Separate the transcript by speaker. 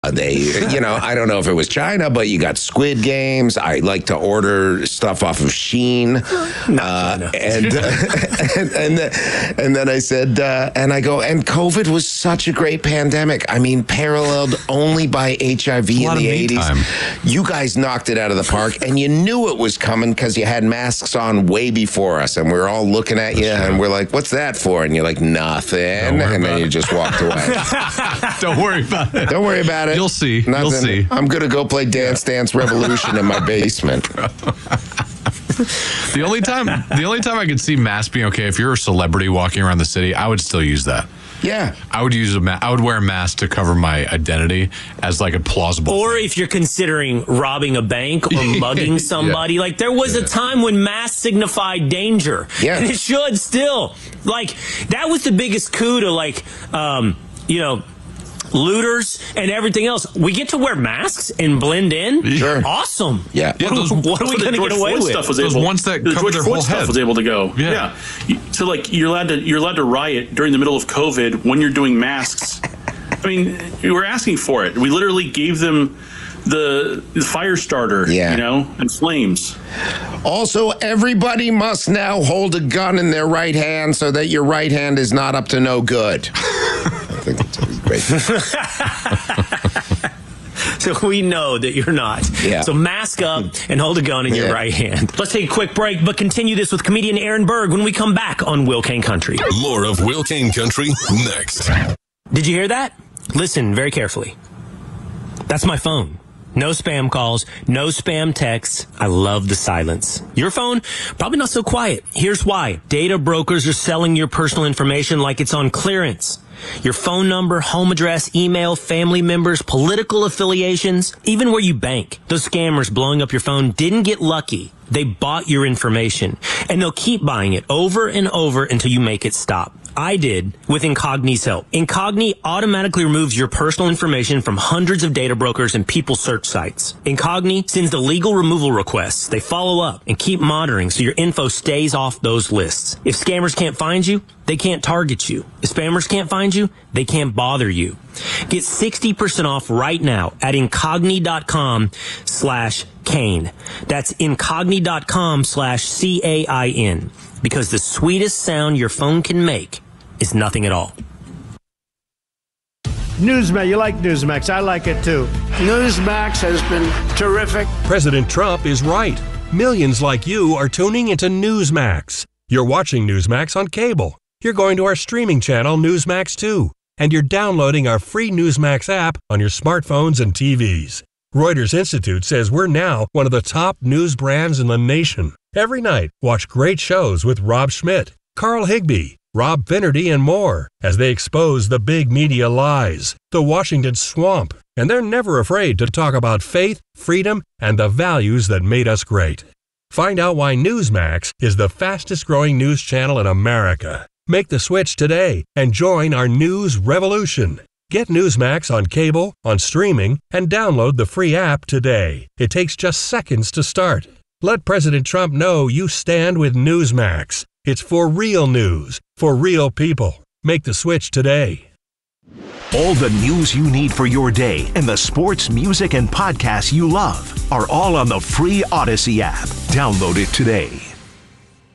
Speaker 1: I don't know if it was China, but you got Squid Games. I like to order stuff off of Shein. And then I said, and I go, and COVID was such a great pandemic. I mean, paralleled only by HIV in the 80s. You guys knocked it out of the park, and you knew it was coming because you had masks on way before us, and we were all looking at you, and we're like, what's that for? And you're like, nothing. And then you just walked away.
Speaker 2: Don't worry about it.
Speaker 1: Don't worry about it.
Speaker 2: You'll see.
Speaker 1: Nothing.
Speaker 2: You'll see.
Speaker 1: I'm going to go play Dance Dance Revolution in my basement.
Speaker 2: The only time I could see masks being okay, if you're a celebrity walking around the city, I would still use that.
Speaker 1: Yeah.
Speaker 2: I would use I would wear a mask to cover my identity as like a plausible
Speaker 3: Or
Speaker 2: thing.
Speaker 3: if you're considering robbing a bank or mugging somebody, like there was a time when masks signified danger.
Speaker 1: Yeah.
Speaker 3: And it should still. Like that was the biggest coup to looters and everything else. We get to wear masks and blend in.
Speaker 1: Sure.
Speaker 3: Awesome.
Speaker 1: Yeah.
Speaker 3: What are we going to get away with?
Speaker 4: Stuff was
Speaker 2: Those
Speaker 4: able,
Speaker 2: ones that
Speaker 4: the
Speaker 2: cover
Speaker 4: George
Speaker 2: their
Speaker 4: Floyd
Speaker 2: whole
Speaker 4: stuff
Speaker 2: head.
Speaker 4: was able to go.
Speaker 2: Yeah.
Speaker 4: So like you're allowed to riot during the middle of COVID when you're doing masks. I mean, we were asking for it. We literally gave them the fire starter, and flames.
Speaker 1: Also, everybody must now hold a gun in their right hand so that your right hand is not up to no good. I think that's great.
Speaker 3: So we know that you're not.
Speaker 1: Yeah.
Speaker 3: So mask up and hold a gun in your right hand. Let's take a quick break, but continue this with comedian Aaron Berg when we come back on Will Kane Country.
Speaker 5: More of Will Kane Country next.
Speaker 3: Did you hear that? Listen very carefully. That's my phone. No spam calls, no spam texts. I love the silence. Your phone, probably not so quiet. Here's why. Data brokers are selling your personal information like it's on clearance. Your phone number, home address, email, family members, political affiliations, even where you bank. Those scammers blowing up your phone didn't get lucky. They bought your information, and they'll keep buying it over and over until you make it stop. I did with Incogni's help. Incogni automatically removes your personal information from hundreds of data brokers and people search sites. Incogni sends the legal removal requests. They follow up and keep monitoring so your info stays off those lists. If scammers can't find you, they can't target you. If spammers can't find you, they can't bother you. Get 60% off right now at incogni.com/Kane. That's incogni.com/CAIN. Because the sweetest sound your phone can make is nothing at all.
Speaker 6: Newsmax, you like Newsmax. I like it too. Newsmax has been terrific.
Speaker 7: President Trump is right. Millions like you are tuning into Newsmax. You're watching Newsmax on cable. You're going to our streaming channel, Newsmax 2. And you're downloading our free Newsmax app on your smartphones and TVs. Reuters Institute says we're now one of the top news brands in the nation. Every night, watch great shows with Rob Schmidt, Carl Higbie, Rob Finnerty, and more as they expose the big media lies, the Washington swamp, and they're never afraid to talk about faith, freedom, and the values that made us great. Find out why Newsmax is the fastest growing news channel in America. Make the switch today and join our news revolution. Get Newsmax on cable, on streaming, and download the free app today. It takes just seconds to start. Let President Trump know you stand with Newsmax. It's for real news, for real people. Make the switch today.
Speaker 8: All the news you need for your day and the sports, music, and podcasts you love are all on the free Odyssey app. Download it today.